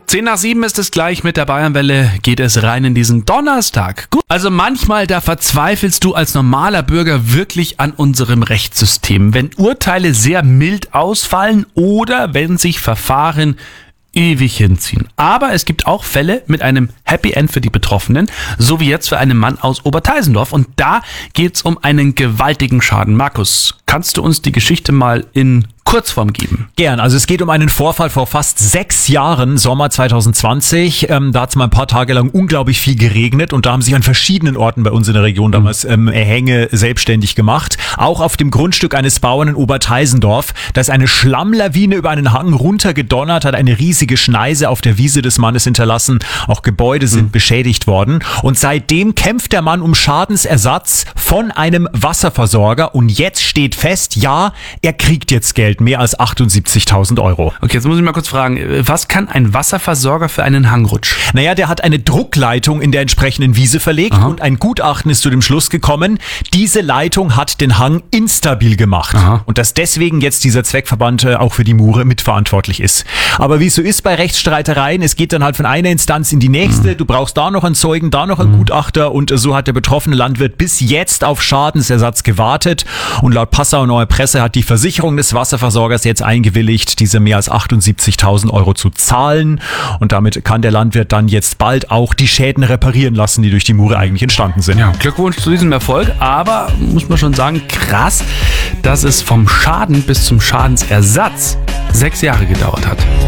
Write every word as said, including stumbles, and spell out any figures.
Zehn nach sieben ist es gleich, mit der Bayernwelle geht es rein in diesen Donnerstag. Gut. Also manchmal, da verzweifelst du als normaler Bürger wirklich an unserem Rechtssystem, wenn Urteile sehr mild ausfallen oder wenn sich Verfahren ewig hinziehen. Aber es gibt auch Fälle mit einem Happy End für die Betroffenen, so wie jetzt für einen Mann aus Oberteisendorf. Und da geht's um einen gewaltigen Schaden. Markus, kannst du uns die Geschichte mal in Kurzform geben? Gern. Also es geht um einen Vorfall vor fast sechs Jahren, Sommer zwanzig zwanzig. Ähm, da hat es mal ein paar Tage lang unglaublich viel geregnet und da haben sich an verschiedenen Orten bei uns in der Region damals ähm, Erhänge selbstständig gemacht. Auch auf dem Grundstück eines Bauern in Oberteisendorf. Da ist eine Schlammlawine über einen Hang runtergedonnert, hat eine riesige Schneise auf der Wiese des Mannes hinterlassen. Auch Gebäude sind mhm. beschädigt worden. Und seitdem kämpft der Mann um Schadensersatz von einem Wasserversorger. Und jetzt steht fest, ja, er kriegt jetzt Geld. Mehr als achtundsiebzigtausend Euro. Okay, jetzt muss ich mal kurz fragen, was kann ein Wasserversorger für einen Hangrutsch? Naja, der hat eine Druckleitung in der entsprechenden Wiese verlegt. Aha. Und ein Gutachten ist zu dem Schluss gekommen, diese Leitung hat den Hang instabil gemacht. Aha. Und dass deswegen jetzt dieser Zweckverband auch für die Mure mitverantwortlich ist. Aber wie es so ist bei Rechtsstreitereien, es geht dann halt von einer Instanz in die nächste. Mhm. Du brauchst da noch einen Zeugen, da noch einen mhm. Gutachter und so hat der betroffene Landwirt bis jetzt auf Schadensersatz gewartet. Und laut Passauer Neue Presse hat die Versicherung des Wasserversorgers jetzt eingewilligt, diese mehr als achtundsiebzigtausend Euro zu zahlen. Und damit kann der Landwirt dann jetzt bald auch die Schäden reparieren lassen, die durch die Mure eigentlich entstanden sind. Ja, Glückwunsch zu diesem Erfolg, aber muss man schon sagen, krass, dass es vom Schaden bis zum Schadensersatz sechs Jahre gedauert hat.